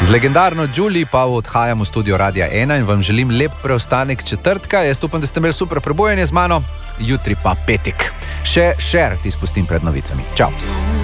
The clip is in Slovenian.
Z legendarno Julie pa odhajam v studio Radia 1 in vam želim lep preostanek četrtka. Jaz upam, da ste imeli super prebujanje z mano, jutri pa petek. Še šer ti spustim pred novicami. Čau.